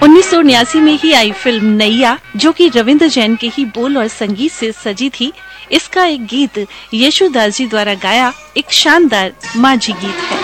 1979 में ही आई फिल्म नैया, जो कि रविंद्र जैन के ही बोल और संगीत से सजी थी, इसका एक गीत येशुदास जी द्वारा गाया एक शानदार माझी गीत है।